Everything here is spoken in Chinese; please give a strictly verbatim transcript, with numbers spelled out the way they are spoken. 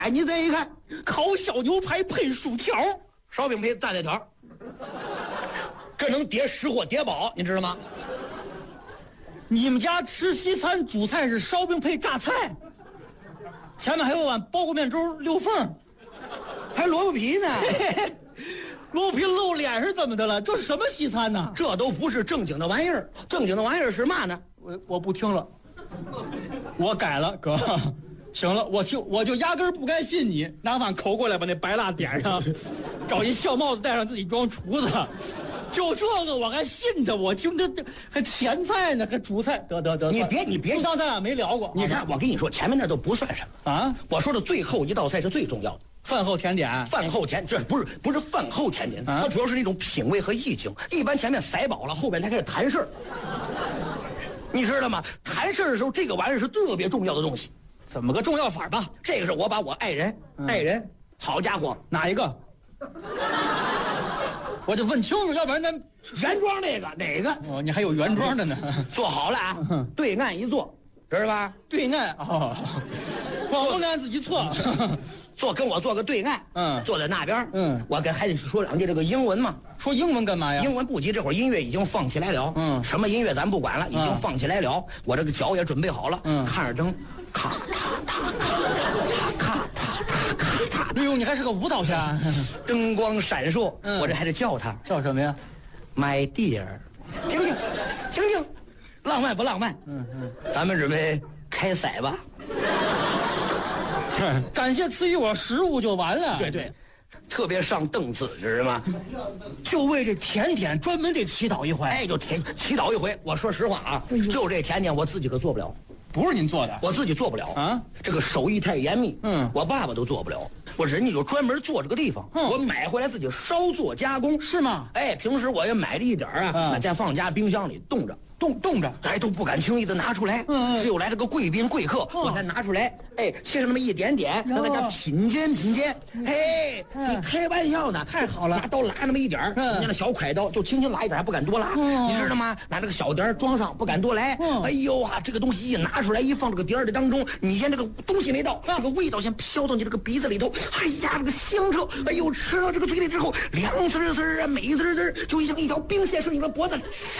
哎，你再一看， 烤小牛排配薯条， 烧饼配蛋仔条，这能叠实货叠饱，你知道吗？ 你们家吃西餐主菜是烧饼配榨菜，前面还有碗包括面粥溜缝， 还萝卜皮呢。 萝卜皮露脸是怎么的了？这是什么西餐呢？ 这都不是正经的玩意儿，正经的玩意儿是嘛呢？ 我我不听了，我改了，哥。行了，我听我就压根儿不该信你，拿碗抠过来把那白蜡点上，找一小帽子戴上自己装厨子，就这个我还信他，我听他这还前菜呢，还主菜，得得得， 你别你别， 上咱俩没聊过。 你看，我跟你说，前面那都不算什么啊， 我说的最后一道菜是最重要的。 饭后甜点， 饭后甜，这不是不是饭后甜点，它主要是那种品味和意境。一般前面塞饱了，后边才开始谈事儿，你知道吗？谈事儿的时候，这个玩意儿是特别重要的东西。 怎么个重要法吧？ 这个是我把我爱人，爱人，好家伙， 哪一个？我就问清楚，要不然咱原装那个哪个？ 哦，你还有原装的呢。 做好了啊，对岸一坐，知道吧？ 对岸哦，往后岸自己错。 坐跟我坐个对岸， 嗯， 坐在那边， 嗯， 我跟孩子说两句这个英文嘛。 说英文干嘛呀？ 英文不急，这会儿音乐已经放起来了， 嗯， 什么音乐咱不管了，已经放起来了。我这个脚也准备好了， 嗯， 看着灯，咔咔咔咔咔咔咔咔咔。 哎呦，你还是个舞蹈家， 灯光闪烁，我这还得叫他， 叫什么呀 ？My dear， 听听，听听，浪漫不浪漫？ 嗯嗯， 咱们准备开赛吧。 感谢赐予我食物就完了。 对对，特别上档次，知道吗？就为这甜点专门得祈祷一回。哎，就甜祈祷一回。我说实话啊，就这甜点我自己可做不了， 不是您做的， 我自己做不了啊。 这个手艺太严密， 嗯， 我爸爸都做不了。我人家就专门做这个地方， 嗯， 我买回来自己稍作加工， 是吗？ 哎，平时我也买了一点啊，嗯，再放家冰箱里冻着。冻冻着，哎，都不敢轻易的拿出来。嗯，只有来了个贵宾贵客，我才拿出来。哎，切上那么一点点，让大家品鉴品鉴。嘿，你开玩笑呢？ 太好了， 拿刀拉那么一点，人家那小快刀就轻轻拉一点，还不敢多拉，你知道吗？拿这个小碟装上，不敢多来。哎呦啊，这个东西一拿出来，一放这个碟儿的当中，你先这个东西没到，这个味道先飘到你这个鼻子里头。哎呀，这个香臭！哎呦，吃到这个嘴里之后，凉丝丝啊，美滋滋，就像一条冰线顺你的脖子。